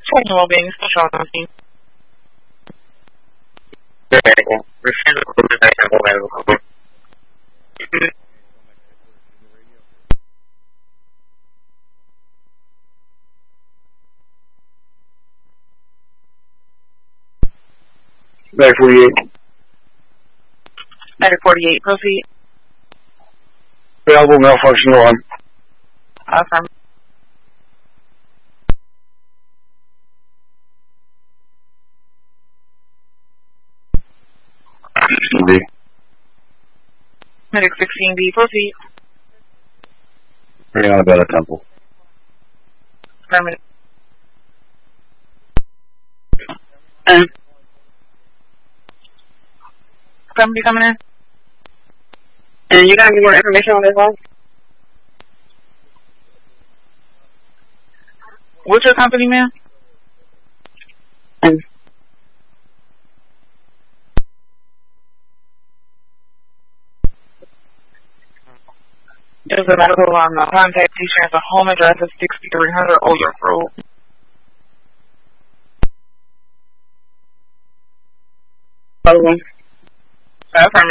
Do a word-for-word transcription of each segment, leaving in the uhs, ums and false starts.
Twenty well-being, special on the scene. Medical. Refuse to close the medical medical. Back forty-eight. Medic forty-eight, proceed. Available malfunction alarm. Awesome. sixteen B. Medic sixteen B, proceed. Bring on about a temple. Affirmative. Um, somebody coming in? And you got any more information on this one? What's your company, ma'am? Um, There's a medical alarm. The contact patient the home address is sixty-three hundred Older Road. Other one. Affirmative.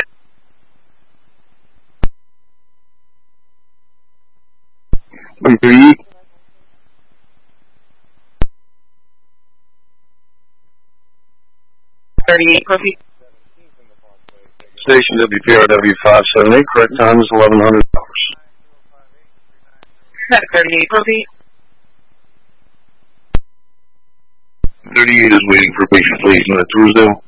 One thirty-eight. thirty-eight, proceed. Station W P R W five seven eight. Correct time is eleven hundred hours. Medic thirty-eight, proceed. thirty-eight is waiting for patient, please. Minute Truesdale.